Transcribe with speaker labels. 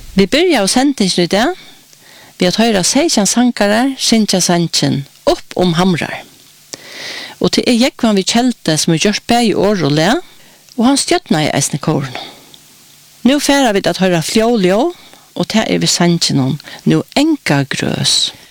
Speaker 1: Vi börjar och sentingen i det. Vi har höra 16 sankare, synja sanchen, upp hamrar. Og til Jekvan vi kjelte som vi gjørs bæg i år og le, og han stjøtna i eisne kåren. Nå færer vi at høyre fljåljå, og til vi sannsjen om nå enka grøs.